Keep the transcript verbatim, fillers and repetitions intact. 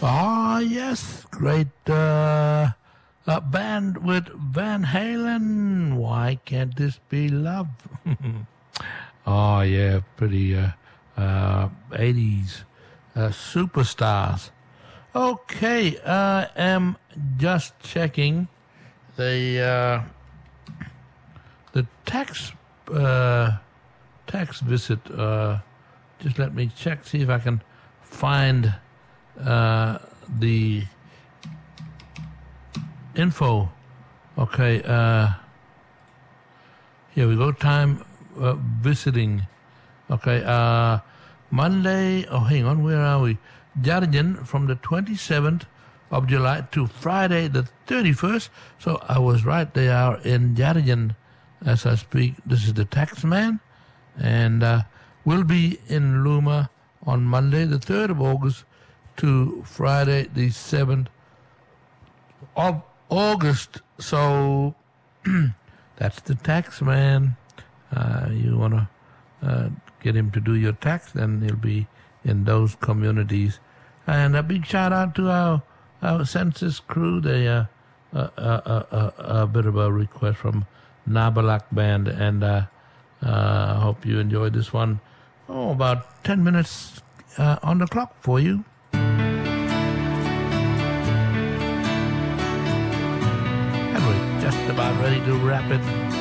Ah, yes, great uh, uh, band with Van Halen. Why can't this be love? Oh, yeah, pretty uh, uh, eighties uh, superstars. Okay, I am just checking the uh, the tax uh, tax visit. Uh, just let me check, see if I can find uh, the info. Okay, uh, here we go. Time uh, visiting. Okay, uh, Monday. Oh, hang on. Where are we? Jardin from the twenty-seventh of July to Friday the thirty-first. So I was right. They are in Jardin as I speak. This is the tax man, and uh, we'll be in Luma on Monday the third of August to Friday the seventh of August. So that's the tax man. Uh, you want to uh, get him to do your tax, then he'll be in those communities. And a big shout out to our, our census crew. They uh, uh, uh, uh, uh, a bit of a request from Nabalak Band, and uh, uh, I hope you enjoyed this one. Oh, about ten minutes uh, on the clock for you. And we're just about ready to wrap it